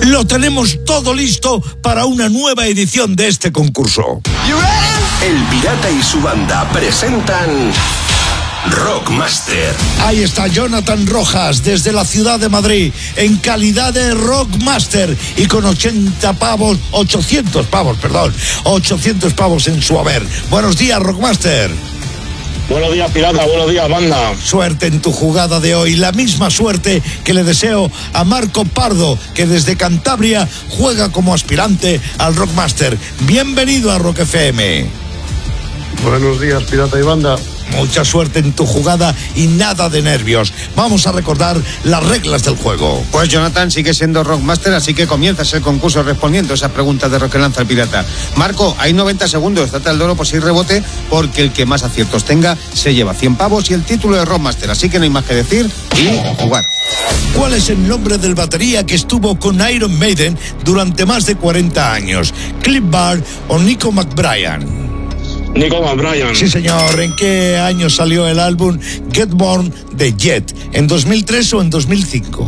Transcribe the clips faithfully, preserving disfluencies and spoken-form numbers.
Lo tenemos todo listo para una nueva edición de este concurso. El Pirata y su banda presentan Rockmaster. Ahí está Jonathan Rojas desde la ciudad de Madrid en calidad de Rockmaster y con ochenta pavos, ochocientos pavos, perdón, ochocientos pavos en su haber. Buenos días, Rockmaster. Buenos días, Pirata, buenos días, banda. Suerte en tu jugada de hoy, la misma suerte que le deseo a Marco Pardo, que desde Cantabria juega como aspirante al Rockmaster. Bienvenido a Rock F M. Buenos días, Pirata y banda. Mucha suerte en tu jugada y nada de nervios. Vamos a recordar las reglas del juego. Pues Jonathan sigue siendo Rockmaster, así que comienzas el concurso respondiendo a esa pregunta de Rock que lanza el Pirata. Marco, hay noventa segundos, trata el Doro por si rebote, porque el que más aciertos tenga se lleva cien pavos y el título de Rockmaster, así que no hay más que decir y jugar. ¿Cuál es el nombre del batería que estuvo con Iron Maiden durante más de cuarenta años? ¿Cliff Bar o Nico McBrien? Nico McBrien. Sí, señor. ¿En qué año salió el álbum Get Born de Jet? ¿En dos mil tres o en dos mil cinco?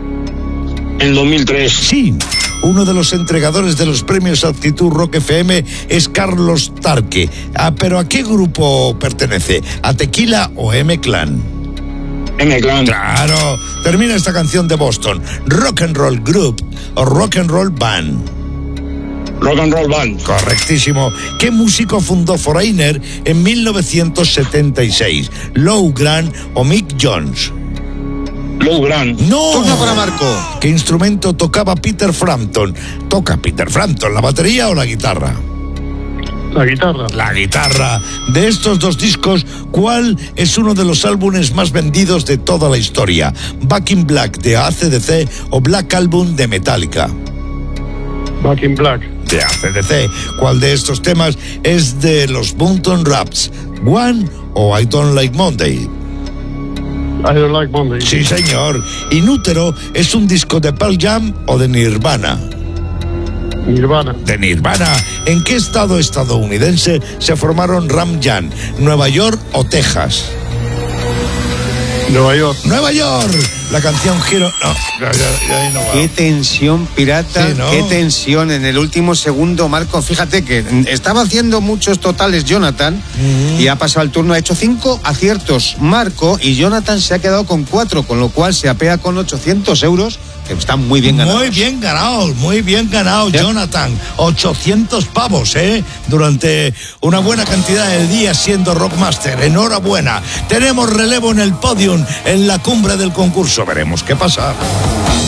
En dos mil tres. Sí. Uno de los entregadores de los premios Actitud Rock F M es Carlos Tarque. Ah, ¿pero a qué grupo pertenece? ¿A Tequila o M-Clan? M-Clan. Claro. Termina esta canción de Boston. ¿Rock and Roll Group o Rock and Roll Band? Rock and Roll Band. Correctísimo. ¿Qué músico fundó Foreigner en mil novecientos setenta y seis? ¿Lou Grant o Mick Jones? Lou Grant. ¡No! Turno para Marco. ¿Qué instrumento tocaba Peter Frampton? ¿Toca Peter Frampton la batería o la guitarra? La guitarra. La guitarra. De estos dos discos, ¿cuál es uno de los álbumes más vendidos de toda la historia? ¿Back in Black de A C D C o Black Album de Metallica? Back in Black. De A C D C. ¿Cuál de estos temas es de los Boomtown Raps? ¿One o I Don't Like Monday? I Don't Like Monday. Sí, señor. ¿Inútero es un disco de Pearl Jam o de Nirvana? Nirvana. De Nirvana. ¿En qué estado estadounidense se formaron Ram Jam? ¿Nueva York o Texas? Nueva York. Nueva York. La canción Giro. No, ya, ya, ya, no va. Qué tensión, Pirata, Sí, ¿no? qué tensión en el último segundo, Marco. Fíjate que estaba haciendo muchos totales Jonathan uh-huh. y ha pasado el turno, ha hecho cinco aciertos Marco y Jonathan se ha quedado con cuatro, con lo cual se apea con ochocientos euros, que están muy bien ganados. Muy bien ganados, muy bien ganado, ¿sí? Jonathan. ochocientos pavos, ¿eh? Durante una buena cantidad de días siendo Rockmaster. Enhorabuena. Tenemos relevo en el podium, en la cumbre del concurso. Veremos qué pasa.